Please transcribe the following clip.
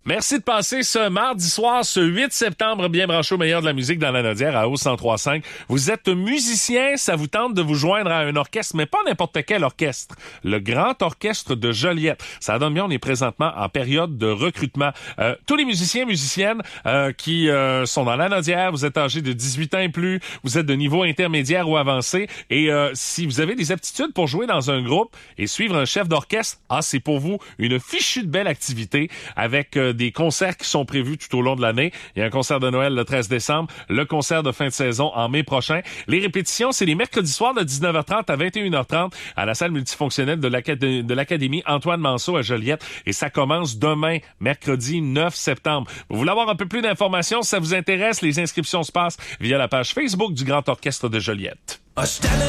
Merci de passer ce mardi soir, ce 8 septembre, bien branché au meilleur de la musique dans la Nodière à Hauts 103.5. Vous êtes musicien, ça vous tente de vous joindre à un orchestre, mais pas n'importe quel orchestre. Le Grand Orchestre de Joliette. Ça donne bien, on est présentement en période de recrutement. Tous les musiciens, musiciennes qui sont dans la Nodière, vous êtes âgés de 18 ans et plus, vous êtes de niveau intermédiaire ou avancé, et si vous avez des aptitudes pour jouer dans un groupe et suivre un chef d'orchestre, c'est pour vous une fichue de belle activité avec des concerts qui sont prévus tout au long de l'année. Il y a un concert de Noël le 13 décembre, le concert de fin de saison en mai prochain. Les répétitions, c'est les mercredis soirs de 19h30 à 21h30 à la salle multifonctionnelle de l'Académie Antoine Manceau à Joliette. Et ça commence demain, mercredi 9 septembre. Vous voulez avoir un peu plus d'informations, si ça vous intéresse, les inscriptions se passent via la page Facebook du Grand Orchestre de Joliette.